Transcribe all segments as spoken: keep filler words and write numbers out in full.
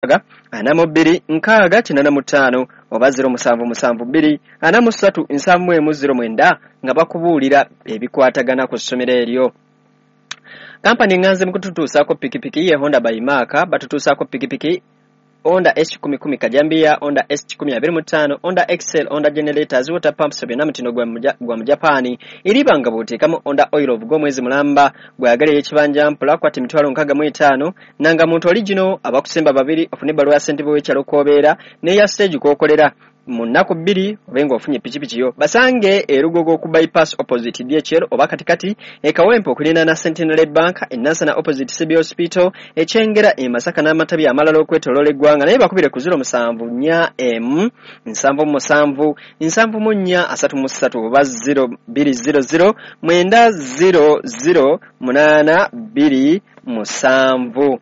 ana mu bbiri nkaaga kinana mu ttaano oba zero musanvu musanvu bbiri ana mu ssatu nsanvu mu emu zero mwenda nga bakubuulira ebikwatagana ku ssomero eryo. Kampani nganze mu kututuusaako pikipiki ye Honda by Mark batutuusaako pikipiki Honda S kumi kumi Kajambia, Honda S kumi abiri mu ttaano, Honda Excel, Honda Generators, water pumps byonna mutino gwa gwa mu Japan. Iribanga buteekamu Honda Oil of go mwezi mulamba gwagale ekibanja mpula kwati mitwalo nkaga mu etaano nanga muntu original abakusemba babiri ofune balwa sente bwe cyalo kobeera ne ya stage kokolera munaku bbiri obenga ofunye pichipichi yo basange erugogo ku bypass opposite D H L oba katikati ekawempo kulina na Sentinel Bank enasana opposite C B Hospital echengera e Masaka na matabi amalalo okwetolole gwanga naye bakubire ku zero musanvu nya M nsanvu musanvu nsanvu munya asatu musatu oba zero bbiri zero zero mwenda zero zero munana bbiri musanvu.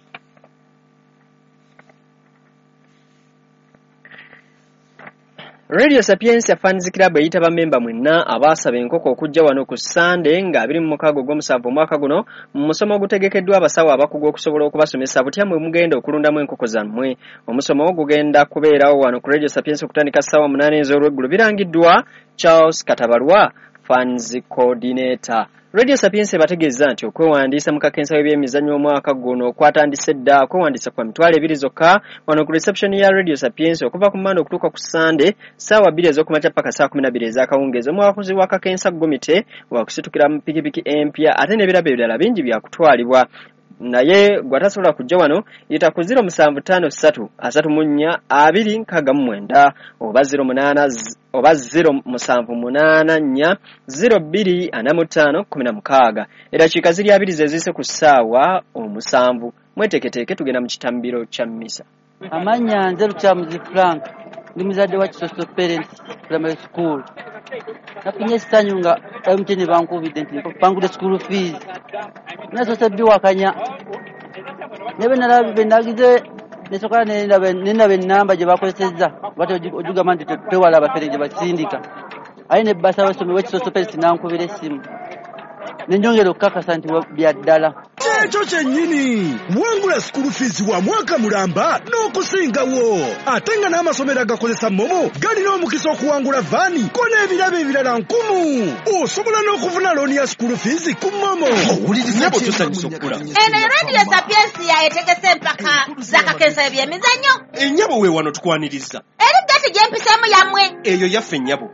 Radio Sapienza Fans Club eyitaba memba mwenna abasaba enkoko okujja wano ku Sunday nga abiri mu mukago gw'omusanvu mwaka guno mu musomo ogutegekeddwa abasawo abakugu okusobola okubasomesa butya mwe mugenda okulundamu enkoko zammwe. Omusomo ogugenda kubeerawo wano ku Radio Sapienza okutandika ssaawa munaana ez'olweggulo birangiddwa Charles Katabalwa Fans Coordinator. Radio Sapienza bategeeza nti okwewandiisa mu kakensa w'ebyemizannyo omwaka guno okwatandise dda okwewandiisa kwa mitwalo ebiri zokka wano ku reception ya Radio Sapienza okuva ku Monday okutuuka ku Sunday ssaawa bbiri ez'okumakya paka ssaawa kumi na bbiri ez'akawungeezi. Omwakuzi wa kakensa gomite wakusitukira mu pikipiki empya ate n'ebirabo ebirala bingi byakutwalibwa. Naye gwatasobola kujja wano yita ku zero musanvu ttaano ssatu asatu mu nnya abiri nkaaga mu mwenda oba zero munaana oba zero musanvu munaana nnya zero bbiri ana mu ttaano kumi na mukaaga. Eddakiika ziri abiri ze ziyise ku ssaawa omusanvu. Mweteeketeeke tugenda mu kitambiro kya mmisa. Amanya nze Lukyamuzi Frank ndi muzadde wa Kisoso Parents Primary School. Nafunye essanyu nga M T N bankubidde nti mpangudde school fees. Nasoose biwakanya. Nebe nalabe nagize nesokola nenaba ennamba gye bakozesezza bati ojugamba nti twewala abafere gye basindika. Aye ne bbasa abasomyi w'Ekisoso Parents nankubira essimu. Nenjongera okukakasa nti bya ddala. Ekyo kyennyini wangula school fees wa mwaka mulamba n'okusingawo ate nga n'amasomero agakozesa momo galina omukisa okuwangula vaani ko n'ebirabo ebirala nkumu. Osobola n'okufuna looni ya school fees ku momo. Owuliriza tusanyusa okula. Eno Radio Sapienza etegese empaka z'akakensa ebyemizannyo. Ennyabo we wano tukwaniriza. Eri gati gye mpiseemu yammwe. Eyo yaffe ennyabo.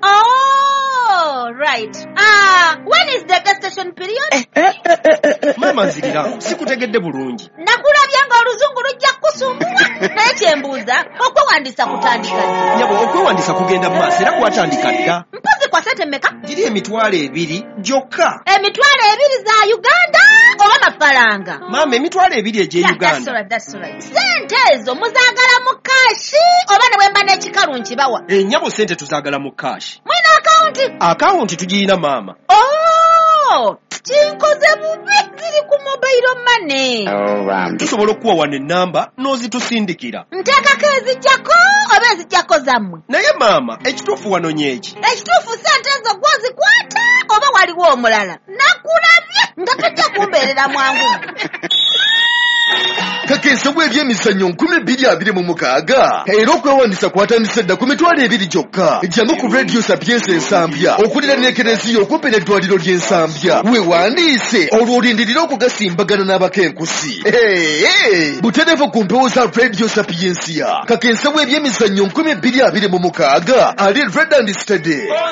Oh, right. Ah, when is the gestation period? Eh, eh, eh, eh, eh. Mama nzirira, sikutegedde bulungi. Nakulabya nga oluzungu lujja kusumbula. Naye kyembuuza, okwewandiisa kutandika. Nyabo, okwewandiisa kugenda mu maaso era kwatandika dda. Mpozi kwa sente mmeka? Giri emitwalo ebiri gyokka. Emitwalo ebiri za Uganda oba mafalanga? Mama, emitwalo ebiri egye Uganda. That's right, that's right. Sente ezo muzaagala mu kashi oba ne bwemba n'ekikalu nkibawa? Ennyabo sente tuzaagala mu kashi. Mwina akawunti? Akawunti tugirina mama. Oh, kinkoze bubi ziri ku mobile money. Oh, tusobola okuwa wano ennamba n'ozitusindikira. Nteekako ezijjako oba ezijjako zammwe? Naye mama, ekituufu wano nyeki. Ekituufu sente ezo gwozikwata oba waliwo omulala? Nakulabye nga tujja kumbeerera mwangu. Kakensa bw'ebyemizannyo nkumi bbiri abiri mu mukaaga era okwewandiisa kwatandise dda ku mitwalo ebiri gyokka. Jjangu ku Radio Sapienza ensambya okulira n'ekereziyo okumpi n'eddwaliro ly'ensambya weewandiise olwo olindirira okugasimbagana n'abakenkusi. Butereevu ku mpewo za Radio Sapienza. Kakensa bw'ebyemizannyo nkumi bbiri abiri mu mukaaga ali Red and Steady.